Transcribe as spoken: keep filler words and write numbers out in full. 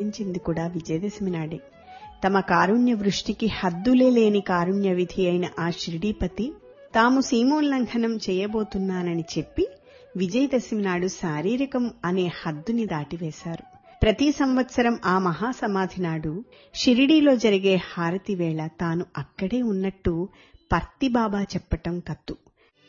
చింది కూడా విజయదశమి నాడే. తమ కారుణ్య వృష్టికి హద్దులే లేని కారుణ్య విధి అయిన ఆ షిరిడీపతి తాము సీమోల్లంఘనం చేయబోతున్నానని చెప్పి విజయదశమి నాడు శారీరకం అనే హద్దుని దాటివేశారు. ప్రతి సంవత్సరం ఆ మహాసమాధి నాడు షిరిడీలో జరిగే హారతి వేళ తాను అక్కడే ఉన్నట్టు పర్తిబాబా చెప్పటం కత్తు.